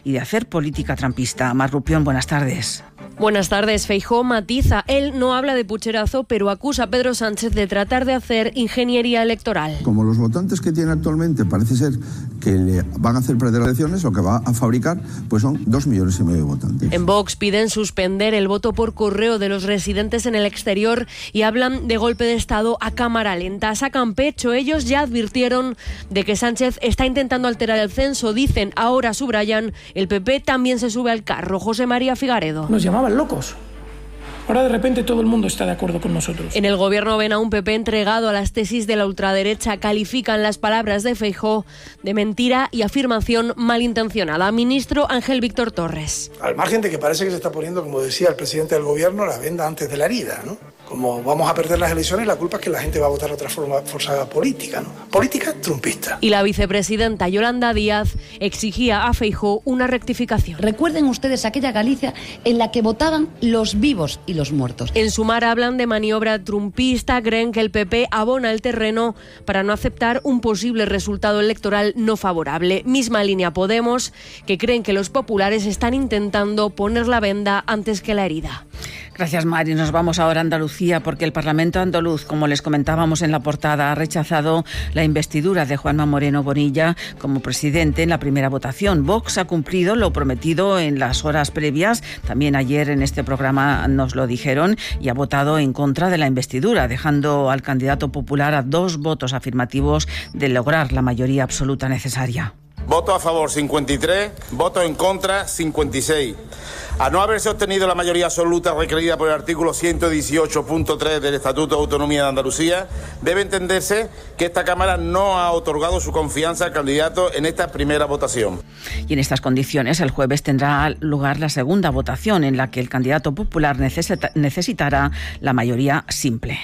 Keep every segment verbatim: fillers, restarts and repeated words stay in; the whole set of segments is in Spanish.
y de hacer política trampista. Mar Rupión, buenas tardes. Buenas tardes. Feijóo matiza. Él no habla de pucherazo, pero acusa a Pedro Sánchez de tratar de hacer ingeniería electoral. Como los votantes que tiene actualmente parece ser que le van a hacer perder las elecciones, lo que va a fabricar pues son dos millones y medio de votantes. En Vox piden suspender el voto por correo de los residentes en el exterior y hablan de golpe de Estado a cámara lenta. Sacan pecho. Ellos ya advirtieron de que Sánchez está intentando alterar el censo. Dicen, ahora subrayan, el P P también se sube al carro. José María Figaredo. Nos llamaban locos. Ahora de repente todo el mundo está de acuerdo con nosotros. En el gobierno ven a un P P entregado a las tesis de la ultraderecha. Califican las palabras de Feijóo de mentira y afirmación malintencionada. Ministro Ángel Víctor Torres. Al margen de que parece que se está poniendo, como decía el presidente del gobierno, la venda antes de la herida, ¿no? Como vamos a perder las elecciones, la culpa es que la gente va a votar otra forma, fuerza política, ¿no? Política trumpista. Y la vicepresidenta Yolanda Díaz exigía a Feijóo una rectificación. Recuerden ustedes aquella Galicia en la que votaban los vivos y los muertos. En Sumar hablan de maniobra trumpista. Creen que el P P abona el terreno para no aceptar un posible resultado electoral no favorable. Misma línea Podemos, que creen que los populares están intentando poner la venda antes que la herida. Gracias, Mari. Nos vamos ahora a Andalucía porque el Parlamento andaluz, como les comentábamos en la portada, ha rechazado la investidura de Juanma Moreno Bonilla como presidente en la primera votación. Vox ha cumplido lo prometido en las horas previas. También ayer en este programa nos lo dijeron y ha votado en contra de la investidura, dejando al candidato popular a dos votos afirmativos de lograr la mayoría absoluta necesaria. Voto a favor cincuenta y tres, voto en contra cincuenta y seis. A no haberse obtenido la mayoría absoluta requerida por el artículo ciento dieciocho punto tres del Estatuto de Autonomía de Andalucía, debe entenderse que esta Cámara no ha otorgado su confianza al candidato en esta primera votación. Y en estas condiciones, el jueves tendrá lugar la segunda votación, en la que el candidato popular necesita, necesitará la mayoría simple.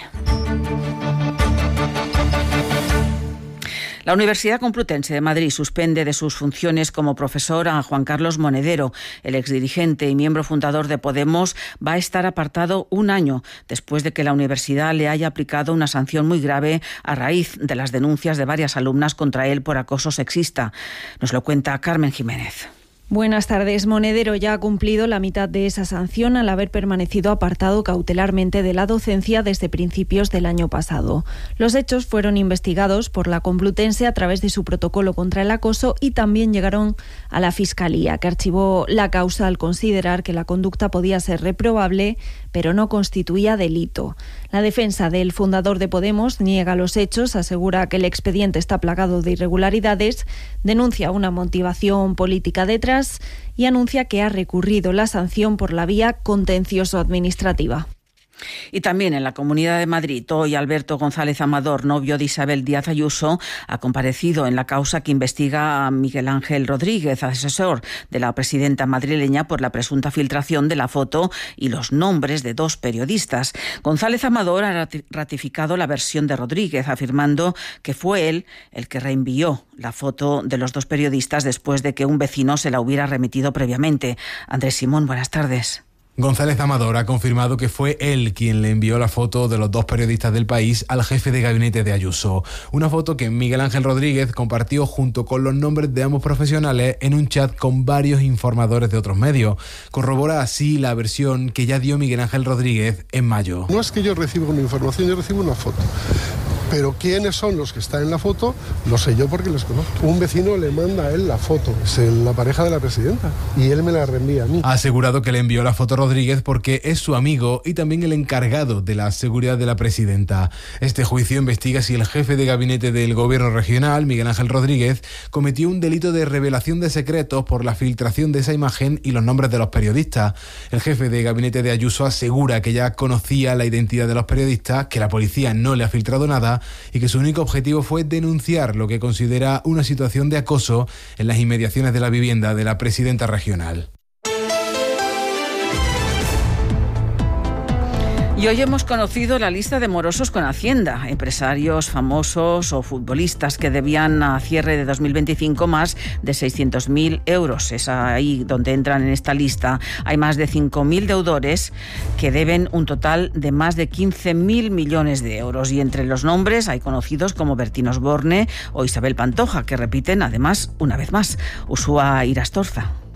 La Universidad Complutense de Madrid suspende de sus funciones como profesor a Juan Carlos Monedero. El exdirigente y miembro fundador de Podemos va a estar apartado un año después de que la universidad le haya aplicado una sanción muy grave a raíz de las denuncias de varias alumnas contra él por acoso sexista. Nos lo cuenta Carmen Jiménez. Buenas tardes. Monedero ya ha cumplido la mitad de esa sanción al haber permanecido apartado cautelarmente de la docencia desde principios del año pasado. Los hechos fueron investigados por la Complutense a través de su protocolo contra el acoso y también llegaron a la Fiscalía, que archivó la causa al considerar que la conducta podía ser reprobable, pero no constituía delito. La defensa del fundador de Podemos niega los hechos, asegura que el expediente está plagado de irregularidades, denuncia una motivación política detrás y anuncia que ha recurrido la sanción por la vía contencioso-administrativa. Y también en la Comunidad de Madrid, hoy Alberto González Amador, novio de Isabel Díaz Ayuso, ha comparecido en la causa que investiga a Miguel Ángel Rodríguez, asesor de la presidenta madrileña, por la presunta filtración de la foto y los nombres de dos periodistas. González Amador ha ratificado la versión de Rodríguez, afirmando que fue él el que reenvió la foto de los dos periodistas después de que un vecino se la hubiera remitido previamente. Andrés Simón, buenas tardes. González Amador ha confirmado que fue él quien le envió la foto de los dos periodistas del País al jefe de gabinete de Ayuso. Una foto que Miguel Ángel Rodríguez compartió junto con los nombres de ambos profesionales en un chat con varios informadores de otros medios. Corrobora así la versión que ya dio Miguel Ángel Rodríguez en mayo. No es que yo reciba una información, yo recibo una foto. Pero quiénes son los que están en la foto, lo sé yo porque les conozco. Un vecino le manda a él la foto, es la pareja de la presidenta, y él me la reenvía a mí. Ha asegurado que le envió la foto a Rodríguez porque es su amigo y también el encargado de la seguridad de la presidenta. Este juicio investiga si el jefe de gabinete del gobierno regional, Miguel Ángel Rodríguez, cometió un delito de revelación de secretos por la filtración de esa imagen y los nombres de los periodistas. El jefe de gabinete de Ayuso asegura que ya conocía la identidad de los periodistas, que la policía no le ha filtrado nada y que su único objetivo fue denunciar lo que considera una situación de acoso en las inmediaciones de la vivienda de la presidenta regional. Y hoy hemos conocido la lista de morosos con Hacienda, empresarios famosos o futbolistas que debían a cierre de dos mil veinticinco más de seiscientos mil euros. Es ahí donde entran en esta lista. Hay más de cinco mil deudores que deben un total de más de quince mil millones de euros. Y entre los nombres hay conocidos como Bertín Osborne o Isabel Pantoja, que repiten además una vez más. Uxue Irastorza.